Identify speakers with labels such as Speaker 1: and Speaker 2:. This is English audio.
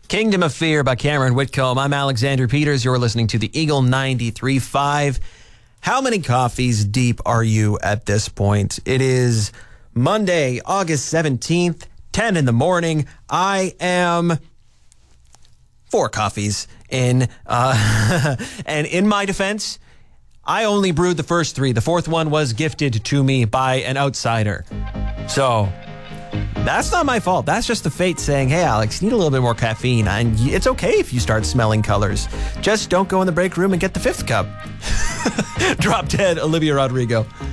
Speaker 1: Kingdom of Fear by Cameron Whitcomb. I'm Alexander Peters. You're listening to the Eagle 93.5. How many coffees deep are you at this point? It is Monday, August 17th, 10 in the morning. I am 4 coffees in. And in my defense, I only brewed the first 3. The 4th one was gifted to me by an outsider. So that's not my fault. That's just the fate saying, hey, Alex, you need a little bit more caffeine. And it's okay if you start smelling colors. Just don't go in the break room and get the 5th cup. Drop Dead, Olivia Rodrigo.